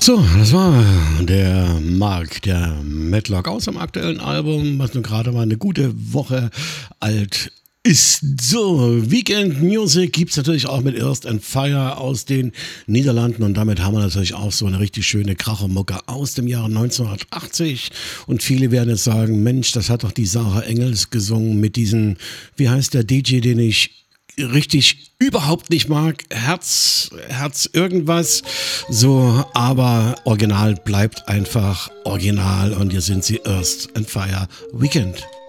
So, das war der Mark, der Matlock aus dem aktuellen Album, was nun gerade mal eine gute Woche alt ist. So, Weekend Music gibt's natürlich auch mit Earth and Fire aus den Niederlanden und damit haben wir natürlich auch so eine richtig schöne Krachermucke aus dem Jahre 1980 und viele werden jetzt sagen, Mensch, das hat doch die Sarah Engels gesungen mit diesem, wie heißt der DJ, den ich richtig überhaupt nicht mag, Herz irgendwas, so, aber Original bleibt einfach Original und hier sind sie Earth and Fire Weekend.